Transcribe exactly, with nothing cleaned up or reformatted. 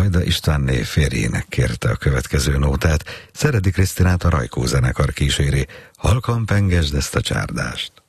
Vajda Istvánné férjének kérte a következő nótát. Szeredi Krisztinát a Rajkó zenekar kíséri. Halkan pengesd ezt a csárdást.